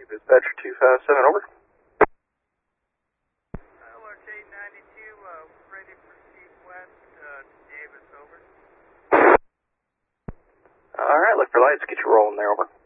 Dispatcher 257, over. LRJ 92, ready to proceed west, Davis, over. Alright, look for lights, get you rolling there, over.